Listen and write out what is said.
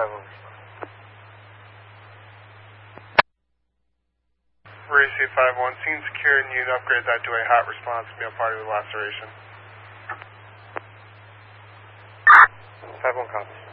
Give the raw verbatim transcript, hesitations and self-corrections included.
five one. Race C five one, scene secured, and you can upgrade that to a hot response meal party with laceration. five one copies.